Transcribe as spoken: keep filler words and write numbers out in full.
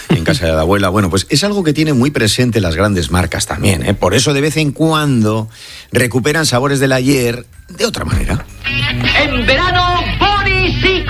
en casa de la abuela. Bueno, pues es algo que tiene muy presente las grandes marcas también, ¿eh? Por eso de vez en cuando recuperan sabores del ayer de otra manera. En verano, Boris y